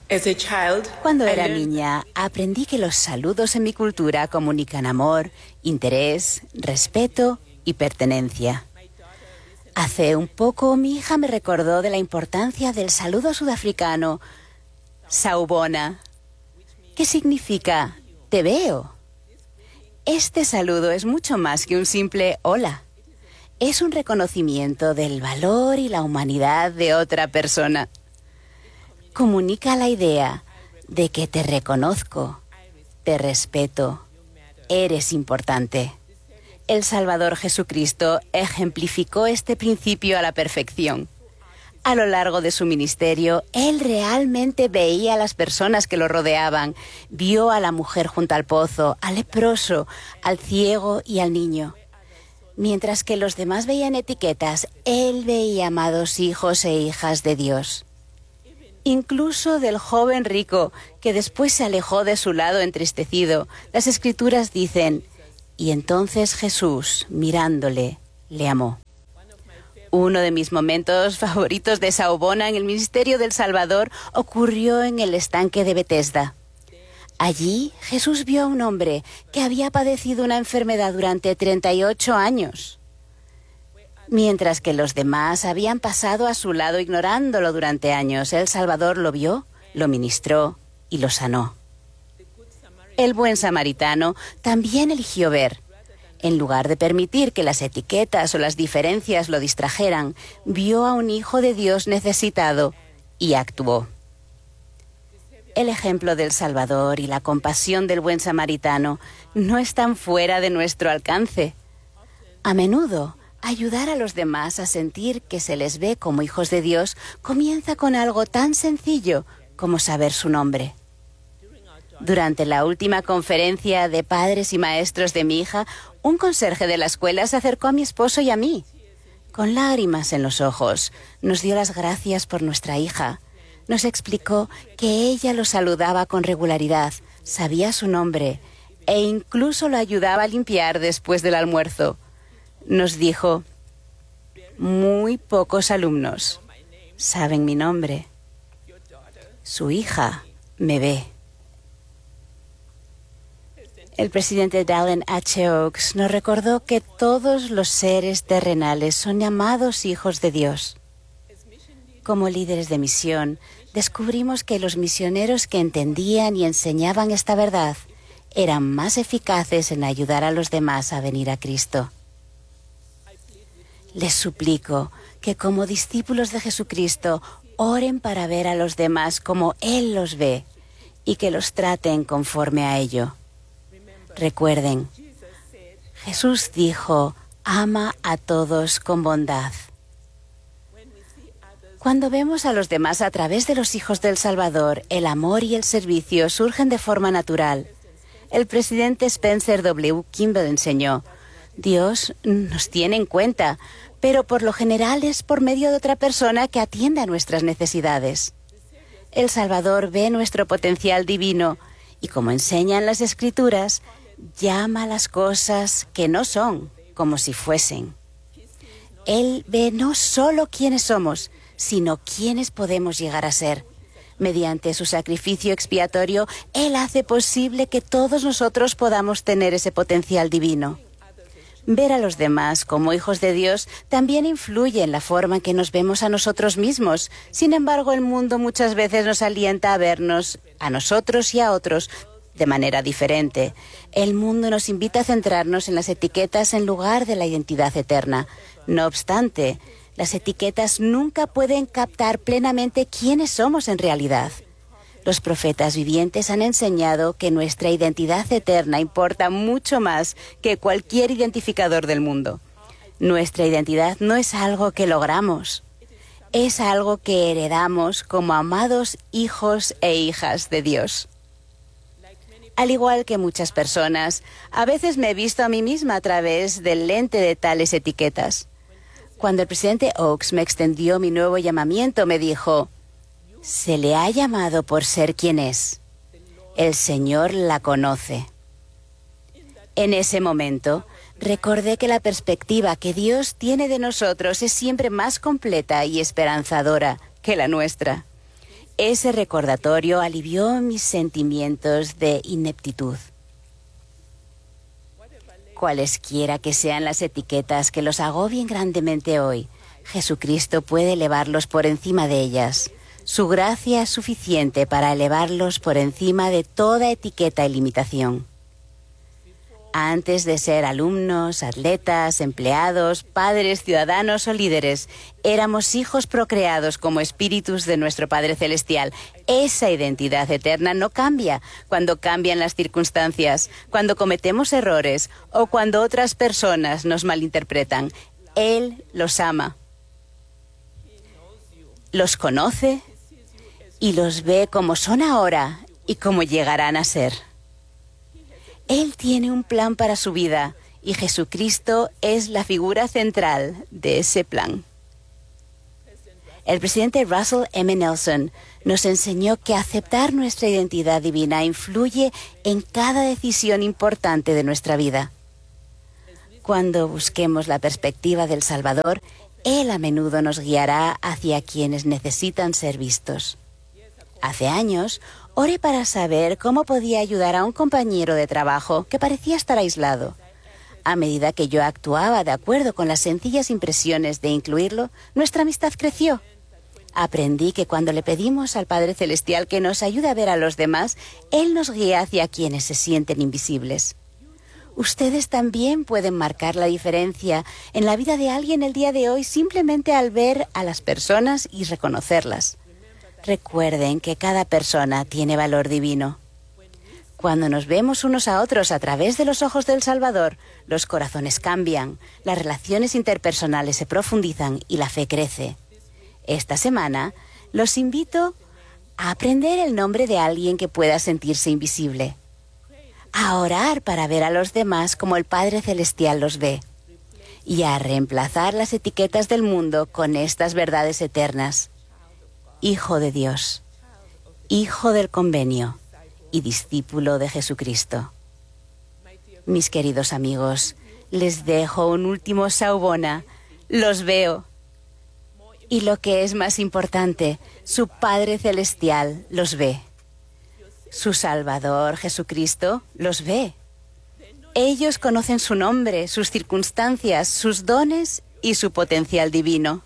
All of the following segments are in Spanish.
Cuando era niña, aprendí que los saludos en mi cultura comunican amor, interés, respeto y pertenencia. Hace un poco, mi hija me recordó de la importancia del saludo sudafricano, Sawubona, que significa te veo. Este saludo es mucho más que un simple hola. Es un reconocimiento del valor y la humanidad de otra persona. Comunica la idea de que te reconozco, te respeto, eres importante. El Salvador Jesucristo ejemplificó este principio a la perfección. A lo largo de su ministerio, Él realmente veía a las personas que lo rodeaban. Vio a la mujer junto al pozo, al leproso, al ciego y al niño. Mientras que los demás veían etiquetas, Él veía amados hijos e hijas de Dios. Incluso del joven rico, que después se alejó de su lado entristecido, las Escrituras dicen, y entonces Jesús, mirándole, le amó. Uno de mis momentos favoritos de Sawubona en el ministerio del Salvador ocurrió en el estanque de Bethesda. Allí Jesús vio a un hombre que había padecido una enfermedad durante 38 años. Mientras que los demás habían pasado a su lado ignorándolo durante años, el Salvador lo vio, lo ministró y lo sanó. El buen samaritano también eligió ver. En lugar de permitir que las etiquetas o las diferencias lo distrajeran, vio a un hijo de Dios necesitado y actuó. El ejemplo del Salvador y la compasión del buen samaritano no están fuera de nuestro alcance. A menudo, ayudar a los demás a sentir que se les ve como hijos de Dios comienza con algo tan sencillo como saber su nombre. Durante la última conferencia de padres y maestros de mi hija, un conserje de la escuela se acercó a mi esposo y a mí. Con lágrimas en los ojos, nos dio las gracias por nuestra hija. Nos explicó que ella lo saludaba con regularidad, sabía su nombre e incluso lo ayudaba a limpiar después del almuerzo. Nos dijo, muy pocos alumnos saben mi nombre. Su hija me ve. El presidente Dallin H. Oaks nos recordó que todos los seres terrenales son llamados hijos de Dios. Como líderes de misión, descubrimos que los misioneros que entendían y enseñaban esta verdad eran más eficaces en ayudar a los demás a venir a Cristo. Les suplico que como discípulos de Jesucristo oren para ver a los demás como Él los ve y que los traten conforme a ello. Recuerden, Jesús dijo, ama a todos con bondad. Cuando vemos a los demás a través de los hijos del Salvador, el amor y el servicio surgen de forma natural. El presidente Spencer W. Kimball enseñó, Dios nos tiene en cuenta, pero por lo general es por medio de otra persona que atiende a nuestras necesidades. El Salvador ve nuestro potencial divino y, como enseñan las Escrituras, llama a las cosas que no son como si fuesen. Él ve no solo quiénes somos, sino quiénes podemos llegar a ser. Mediante su sacrificio expiatorio, Él hace posible que todos nosotros podamos tener ese potencial divino. Ver a los demás como hijos de Dios también influye en la forma en que nos vemos a nosotros mismos. Sin embargo, el mundo muchas veces nos alienta a vernos, a nosotros y a otros, de manera diferente. El mundo nos invita a centrarnos en las etiquetas en lugar de la identidad eterna. No obstante, las etiquetas nunca pueden captar plenamente quiénes somos en realidad. Los profetas vivientes han enseñado que nuestra identidad eterna importa mucho más que cualquier identificador del mundo. Nuestra identidad no es algo que logramos, es algo que heredamos como amados hijos e hijas de Dios. Al igual que muchas personas, a veces me he visto a mí misma a través del lente de tales etiquetas. Cuando el presidente Oaks me extendió mi nuevo llamamiento, me dijo, se le ha llamado por ser quien es. El Señor la conoce. En ese momento, recordé que la perspectiva que Dios tiene de nosotros es siempre más completa y esperanzadora que la nuestra. Ese recordatorio alivió mis sentimientos de ineptitud. Cualesquiera que sean las etiquetas que los agobien grandemente hoy, Jesucristo puede elevarlos por encima de ellas. Su gracia es suficiente para elevarlos por encima de toda etiqueta y limitación. Antes de ser alumnos, atletas, empleados, padres, ciudadanos o líderes, éramos hijos procreados como espíritus de nuestro Padre Celestial. Esa identidad eterna no cambia cuando cambian las circunstancias, cuando cometemos errores o cuando otras personas nos malinterpretan. Él los ama, los conoce y los ve como son ahora y como llegarán a ser. Él tiene un plan para su vida y Jesucristo es la figura central de ese plan. El presidente Russell M. Nelson nos enseñó que aceptar nuestra identidad divina influye en cada decisión importante de nuestra vida. Cuando busquemos la perspectiva del Salvador, Él a menudo nos guiará hacia quienes necesitan ser vistos. Hace años, oré para saber cómo podía ayudar a un compañero de trabajo que parecía estar aislado. A medida que yo actuaba de acuerdo con las sencillas impresiones de incluirlo, nuestra amistad creció. Aprendí que cuando le pedimos al Padre Celestial que nos ayude a ver a los demás, Él nos guía hacia quienes se sienten invisibles. Ustedes también pueden marcar la diferencia en la vida de alguien el día de hoy simplemente al ver a las personas y reconocerlas. Recuerden que cada persona tiene valor divino. Cuando nos vemos unos a otros a través de los ojos del Salvador, los corazones cambian, las relaciones interpersonales se profundizan y la fe crece. Esta semana los invito a aprender el nombre de alguien que pueda sentirse invisible, a orar para ver a los demás como el Padre Celestial los ve y a reemplazar las etiquetas del mundo con estas verdades eternas. Hijo de Dios, Hijo del Convenio y discípulo de Jesucristo. Mis queridos amigos, les dejo un último saubona. Los veo. Y lo que es más importante, su Padre Celestial los ve. Su Salvador, Jesucristo, los ve. Ellos conocen su nombre, sus circunstancias, sus dones y su potencial divino.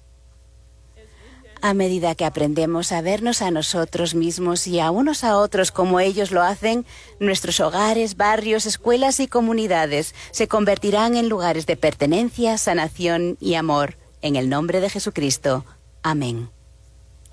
A medida que aprendemos a vernos a nosotros mismos y a unos a otros como ellos lo hacen, nuestros hogares, barrios, escuelas y comunidades se convertirán en lugares de pertenencia, sanación y amor. En el nombre de Jesucristo. Amén.